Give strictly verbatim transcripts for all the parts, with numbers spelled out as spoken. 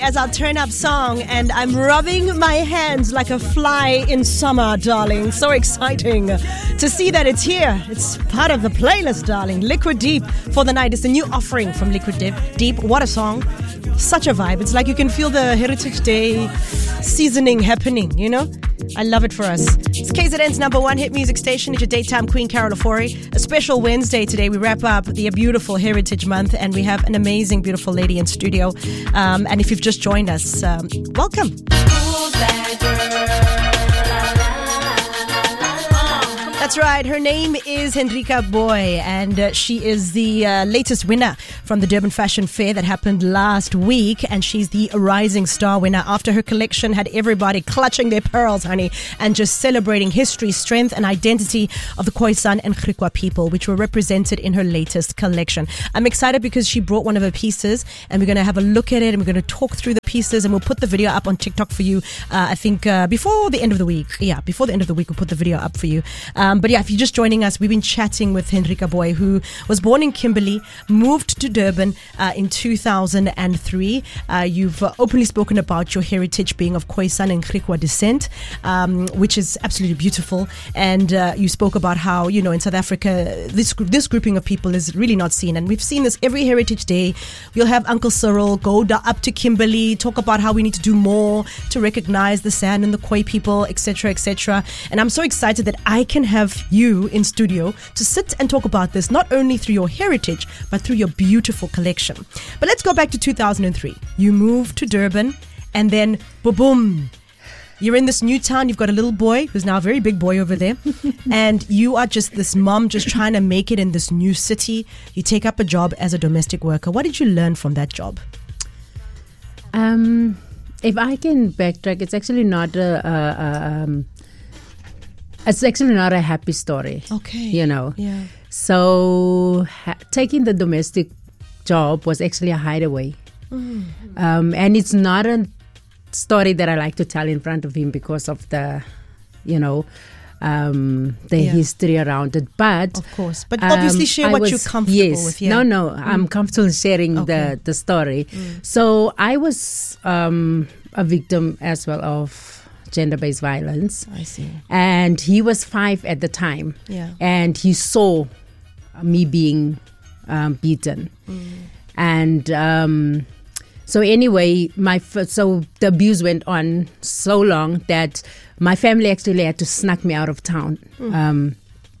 As our turn-up song, and I'm rubbing my hands like a fly in summer, darling. So exciting to see that it's here. It's part of the playlist, darling. Liquid Deep for the night. It's a new offering from Liquid Deep. Deep, what a song. Such a vibe. It's like you can feel the Heritage Day seasoning happening, you know? I love it for us. It's K Z N's number one hit music station. It's your daytime queen, Carol Ofori. A special Wednesday today. We wrap up the beautiful Heritage Month, and we have an amazing, beautiful lady in studio. Um, and if you've just joined us, um, welcome. That's right. Her name is Hendrika Boy, and uh, she is the uh, latest winner from the Durban Fashion Fair that happened last week, and she's the Rising Star winner after her collection had everybody clutching their pearls, honey, and just celebrating history, strength, and identity of the Khoisan and Griqua people, which were represented in her latest collection. I'm excited because she brought one of her pieces, and we're going to have a look at it, and we're going to talk through the pieces, and we'll put the video up on TikTok for you, uh, I think, uh, before the end of the week. Yeah, before the end of the week, we'll put the video up for you. Um, but yeah, if you're just joining us, we've been chatting with Hendrika Boy, who was born in Kimberley, moved to Durban uh, in two thousand three. Uh, you've uh, openly spoken about your heritage being of Khoisan and Griqua descent, um, which is absolutely beautiful. And uh, you spoke about how, you know, in South Africa, this this grouping of people is really not seen. And we've seen this every Heritage Day. We'll have Uncle Cyril go da- up to Kimberley, talk about how we need to do more to recognize the San and the Khoi people, et cetera, et cetera. And I'm so excited that I can have you in studio to sit and talk about this, not only through your heritage, but through your beautiful collection. But let's go back to two thousand three. You moved to Durban, and then boom, you're in this new town. You've got a little boy who's now a very big boy over there, and you are just this mom just trying to make it in this new city. You take up a job as a domestic worker. What did you learn from that job? Um, if I can backtrack, it's actually not a, a, a um, it's actually not a happy story. Okay. You know. Yeah. So ha- taking the domestic job was actually a hideaway, mm. um, and it's not a story that I like to tell in front of him because of the, you know, um, the yeah. history around it. But of course, but obviously share um, what was, you're comfortable yes, with. Yeah. No, no, mm. I'm comfortable sharing okay. the the story. Mm. So I was um, a victim as well of gender-based violence. I see. And he was five at the time. Yeah. And he saw me being um, beaten. Mm. And um, so anyway, my f- so the abuse went on so long that my family actually had to snuck me out of town. Mm. Um,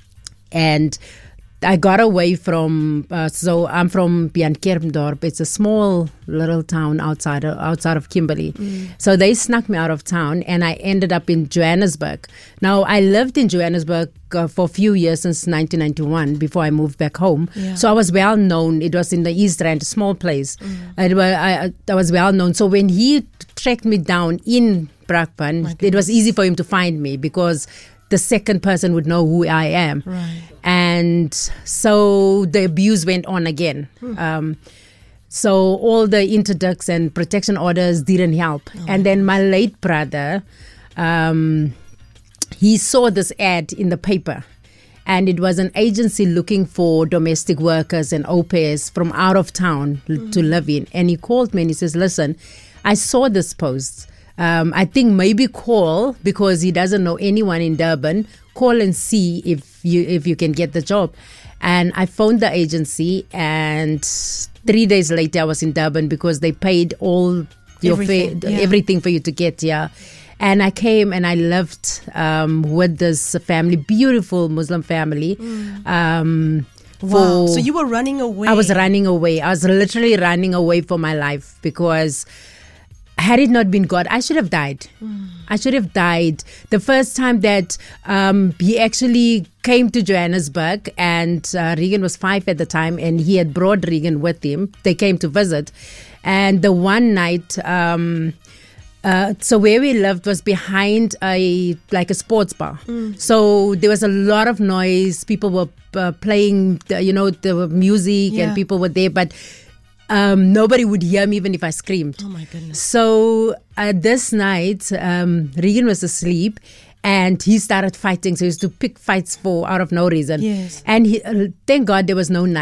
and I got away from, uh, so I'm from Piankermdorp. It's a small little town outside of, outside of Kimberley. Mm. So they snuck me out of town, and I ended up in Johannesburg. Now, I lived in Johannesburg uh, for a few years since nineteen ninety-one before I moved back home. Yeah. So I was well known. It was in the East Rand, a small place. Mm. And I, I was well known. So when he tracked me down in Brakpan, it was easy for him to find me because the second person would know who I am. Right. And so the abuse went on again. Hmm. Um, so all the interdicts and protection orders didn't help. Oh. And then my late brother, um, he saw this ad in the paper. And it was an agency looking for domestic workers and au pairs from out of town mm. to live in. And he called me and he says, listen, I saw this post. Um, I think maybe call, because he doesn't know anyone in Durban, call and see if you if you can get the job. And I phoned the agency, and three days later I was in Durban because they paid all your everything, fa- yeah. everything for you to get here. And I came and I lived um, with this family, beautiful Muslim family. Mm. Um, wow. So you were running away. I was running away. I was literally running away for my life because had it not been God, I should have died. Mm. I should have died. The first time that um, he actually came to Johannesburg, and uh, Regan was five at the time, and he had brought Regan with him. They came to visit. And the one night, um, uh, so where we lived was behind a like a sports bar. Mm. So there was a lot of noise. People were uh, playing, the, you know, the music, yeah. and people were there. But Um, nobody would hear me even if I screamed. Oh my goodness. So uh, this night, um, Regan was asleep and he started fighting. So he used to pick fights for out of no reason. Yes. And he, uh, thank God there was no knife.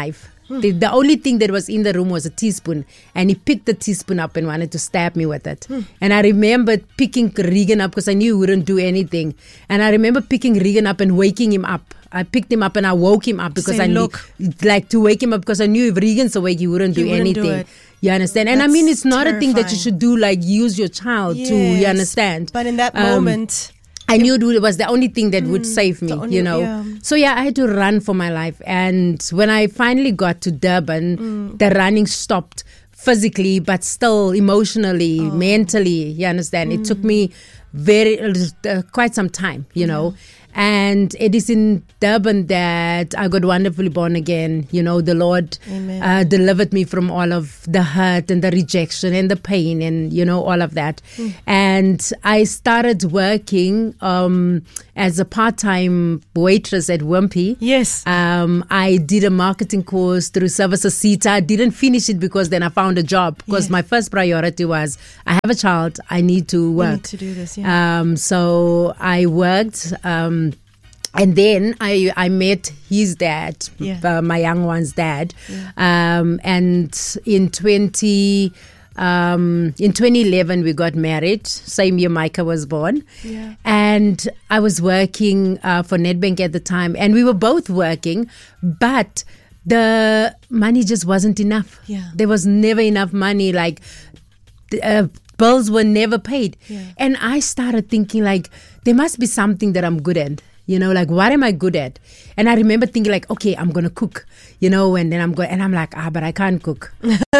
Hmm. The, the only thing that was in the room was a teaspoon, and he picked the teaspoon up and wanted to stab me with it. Hmm. And I remember picking Regan up because I knew he wouldn't do anything. And I remember picking Regan up and waking him up. I picked him up and I woke him up because Say, I knew, look. like to wake him up because I knew if Regan's awake, he wouldn't He do wouldn't anything. do it. You understand? And That's I mean, it's not a thing that you terrifying. should do, like use your child to, you Yes. understand? But in that Um, moment, I knew it was the only thing that would save me, the only- you know. yeah. So yeah, I had to run for my life. And when I finally got to Durban, Mm. the running stopped physically, but still emotionally, Oh. mentally. You understand? It Mm. took me very uh, quite some time, you know. And it is in Durban that I got wonderfully born again. You know, the Lord Amen. uh, delivered me from all of the hurt and the rejection and the pain and, you know, all of that. Mm. And I started working um, as a part-time waitress at Wimpy. yes. Um, I did a marketing course through Services Sita. I didn't finish it because then I found a job because Yeah. my first priority was I have a child, I need to You work. need to do this, yeah. Um, so I worked, um, and then I I met his dad, Yeah. uh, my young one's dad, um, and in twenty. Um, in twenty eleven, we got married. Same year Micah was born. Yeah. And I was working uh, for Nedbank at the time, and we were both working, but the money just wasn't enough. Yeah. There was never enough money. Like, the, uh, bills were never paid. Yeah. And I started thinking, like, there must be something that I'm good at. You know, like, what am I good at? And I remember thinking, like, okay, I'm going to cook, you know, and then I'm going, and I'm like, ah, but I can't cook.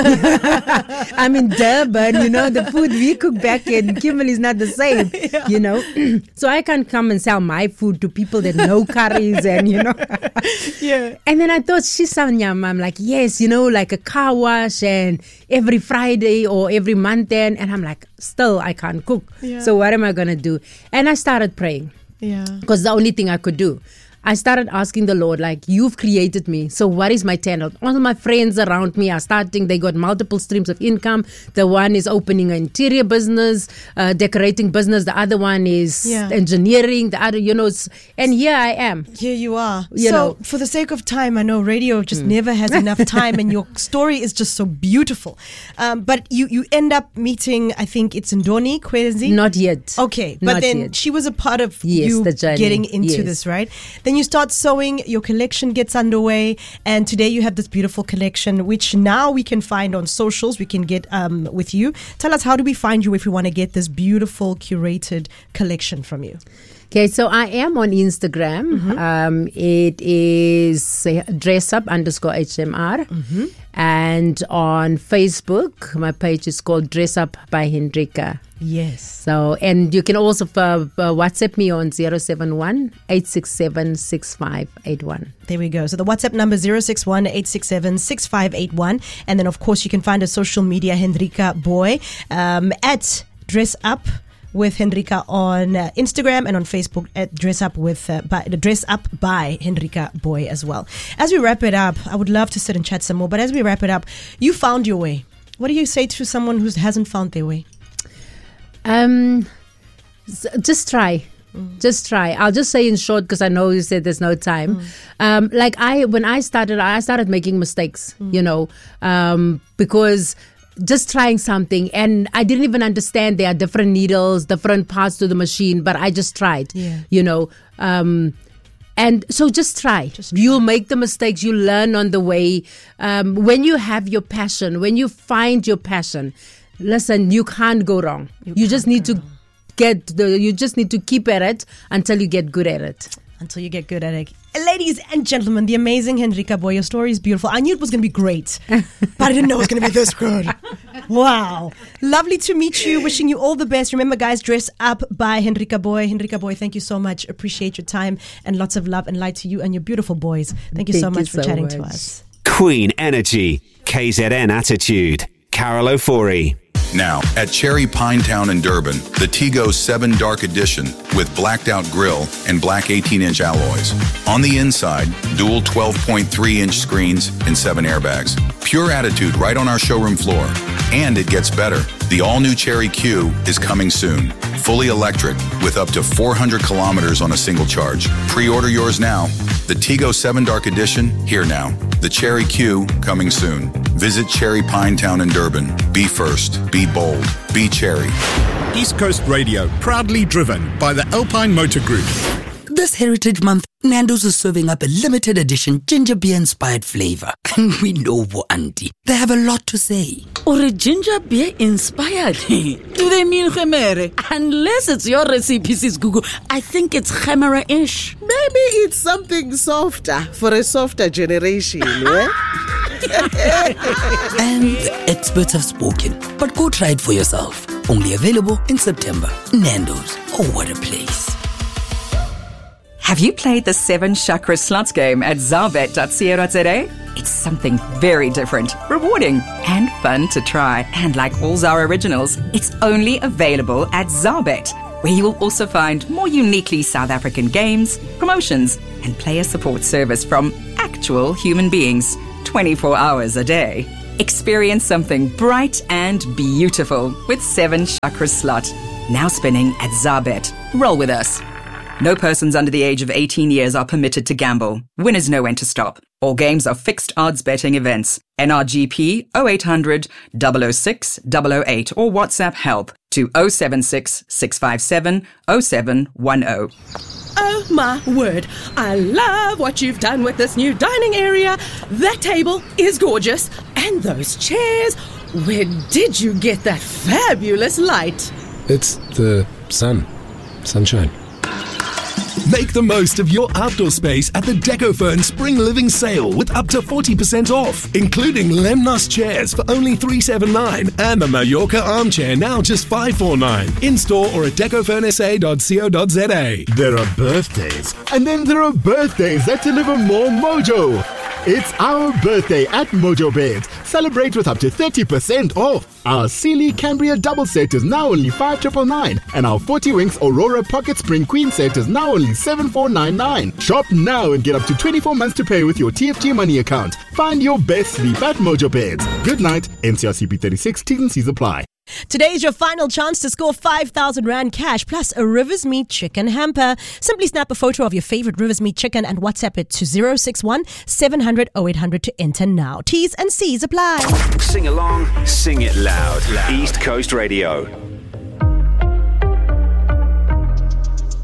I'm in Durban, you know, the food we cook back in Kimberley's not the same, Yeah. you know. So I can't come and sell my food to people that know curries and, you know. Yeah. And then I thought, Shisanyam, I'm like, yes, you know, like a car wash and every Friday or every month then. And I'm like, still, I can't cook. Yeah. So what am I going to do? And I started praying Yeah. because the only thing I could do. I started asking the Lord, like, you've created me. So what is my talent? All my friends around me are starting. They got multiple streams of income. The one is opening an interior business, uh, decorating business. The other one is Yeah. engineering. The other, you know, s- and here I am. Here you are. You so, know. for the sake of time, I know radio just never has enough time, and your story is just so beautiful. Um, but you, you end up meeting, I think it's Ndoni Kwezi. Not yet. Okay, but Not then yet. she was a part of Yes, you the journey. getting into Yes. this, right? Then you start sewing, your collection gets underway, and today you have this beautiful collection, which now we can find on socials. We can get um, with you. Tell us, how do we find you if we want to get this beautiful curated collection from you? Okay, so I am on Instagram. Mm-hmm. Um, it is uh, dressup underscore H M R. Mm-hmm. And on Facebook, my page is called Dress Up by Hendrika. Yes. So, and you can also uh, uh, WhatsApp me on zero seven one, eight six seven, six five eight one. There we go. So the WhatsApp number is zero six one, eight six seven, six five eight one. And then, of course, you can find a social media, Hendrika Boy, um, at Dress Up with Hendrika on uh, Instagram, and on Facebook at Dress Up with uh, by, Dress Up by Hendrika Boy as well. As we wrap it up, I would love to sit and chat some more, but as we wrap it up, you found your way. What do you say to someone who hasn't found their way? Um, s- just try. Just try. I'll just say in short, because I know you said there's no time. Mm. Um, like I, when I started, I started making mistakes, mm. you know, um, because just trying something, and I didn't even understand there are different needles, different parts to the machine, but I just tried, yeah. you know. Um, And so just try. just try. You'll make the mistakes. You learn on the way. Um, when you have your passion, when you find your passion, listen, you can't go wrong. You, you just need to wrong. get the, you just need to keep at it until you get good at it. Until you get good at it. Ladies and gentlemen, the amazing Hendrika Boy, your story is beautiful. I knew it was going to be great, but I didn't know it was going to be this good. Wow. Lovely to meet you. Wishing you all the best. Remember, guys, Dress Up by Hendrika Boy. Hendrika Boy, thank you so much. Appreciate your time, and lots of love and light to you and your beautiful boys. Thank you thank so much you for so chatting much. to us. Queen Energy, K Z N Attitude, Carol Ofori. Now, at Cherry Pinetown in Durban, the Tigo seven Dark Edition with blacked out grille and black eighteen inch alloys. On the inside, dual twelve point three inch screens and seven airbags. Pure attitude right on our showroom floor. And it gets better. The all-new Cherry Q is coming soon. Fully electric with up to four hundred kilometers on a single charge. Pre-order yours now. The Tigo seven Dark Edition, here now. The Cherry Q, coming soon. Visit Cherry Pinetown in Durban. Be first. Be bold. Be Cherry. East Coast Radio, proudly driven by the Alpine Motor Group. This Heritage Month, Nando's is serving up a limited edition ginger beer inspired flavor. And we know for Auntie, they have a lot to say. Or a ginger beer inspired? Do they mean Gemere? Unless it's your recipe, Sis Gugu, I think it's Gemere-ish. Maybe it's something softer for a softer generation, yeah? And the experts have spoken. But go try it for yourself. Only available in September. Nando's. Oh, what a place. Have you played the Seven Chakra Slots game at zarbet dot co dot za? It's something very different, rewarding, and fun to try. And like all Zara originals, it's only available at Zarbet, where you will also find more uniquely South African games, promotions, and player support service from actual human beings, twenty-four hours a day. Experience something bright and beautiful with Seven Chakra Slot. Now spinning at Zarbet. Roll with us. No persons under the age of eighteen years are permitted to gamble. Winners know when to stop. All games are fixed odds betting events. N R G P oh eight hundred, double oh six, double oh eight or WhatsApp help to oh seven six, six five seven, oh seven one oh. Oh my word, I love what you've done with this new dining area. That table is gorgeous. And those chairs, where did you get that fabulous light? It's the sun. Sunshine. Make the most of your outdoor space at the DecoFern Spring Living Sale with up to forty percent off, including Lemnos chairs for only three seventy-nine and the Mallorca armchair now just five forty-nine. In-store or at decofern s a dot co dot za. There are birthdays, and then there are birthdays that deliver more mojo. It's our birthday at Mojo Beds. Celebrate with up to thirty percent off. Our Sealy Cambria double set is now only five ninety-nine, and our forty Winks Aurora Pocket Spring Queen set is now only seven four nine nine. Shop now and get up to twenty-four months to pay with your T F G money account. Find your best sleep at Mojo Beds. Good night. N C R C P thirty-six. T's and C's apply. Today is your final chance to score five thousand Rand cash plus a Rivers Meat chicken hamper. Simply snap a photo of your favorite Rivers Meat chicken and WhatsApp it to zero six one, seven hundred, oh eight hundred to enter now. T's and C's apply. Sing along, sing it loud. loud. East Coast Radio.